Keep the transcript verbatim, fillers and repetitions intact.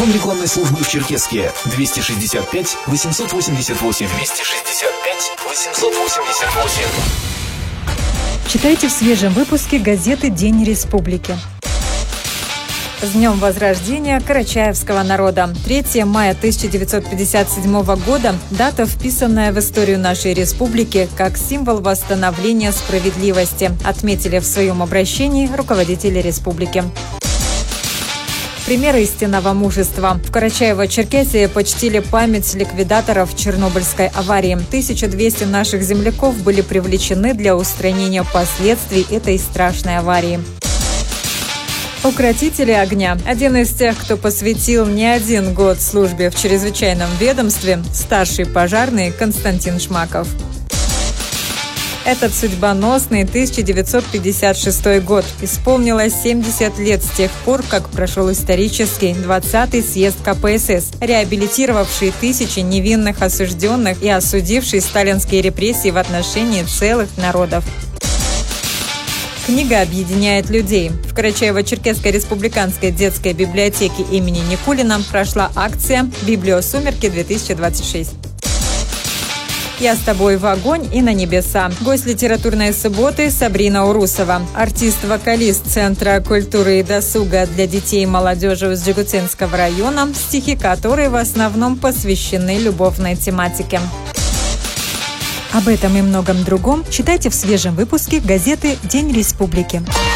Телефон рекламной службы в Черкесске двести шестьдесят пять восемьсот восемьдесят восемь. двести шестьдесят пять восемьсот восемьдесят восемь. Читайте в свежем выпуске газеты «День Республики». С Днем Возрождения карачаевского народа. третьего мая тысяча девятьсот пятьдесят седьмого года – дата, вписанная в историю нашей республики как символ восстановления справедливости, отметили в своем обращении руководители республики. Пример истинного мужества. В Карачаево-Черкесии почтили память ликвидаторов Чернобыльской аварии. тысяча двести наших земляков были привлечены для устранения последствий этой страшной аварии. Укротители огня. Один из тех, кто посвятил не один год службе в чрезвычайном ведомстве, старший пожарный Константин Шмаков. Этот судьбоносный тысяча девятьсот пятьдесят шестой год. Исполнилось семьдесят лет с тех пор, как прошел исторический двадцатый съезд ка пэ эс эс, реабилитировавший тысячи невинных осужденных и осудивший сталинские репрессии в отношении целых народов. Книга объединяет людей. В Карачаево-Черкесской республиканской детской библиотеке имени Никулина прошла акция «Библиосумерки-две тысячи двадцать шесть». «Я с тобой в огонь и на небеса». Гость литературной субботы Сабрина Урусова. Артист-вокалист Центра культуры и досуга для детей и молодежи из Джигутинского района, стихи которой в основном посвящены любовной тематике. Об этом и многом другом читайте в свежем выпуске газеты «День Республики».